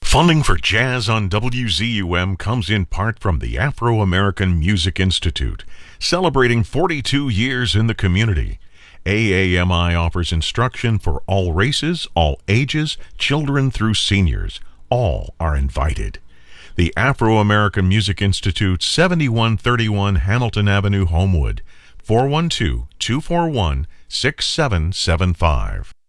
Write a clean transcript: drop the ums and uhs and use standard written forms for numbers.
Funding for Jazz on WZUM comes in part from the Afro-American Music Institute, celebrating 42 years in the community. AAMI offers instruction for all races, all ages, children through seniors. All are invited. The Afro-American Music Institute, 7131 Hamilton Avenue, Homewood, 412-241-6775.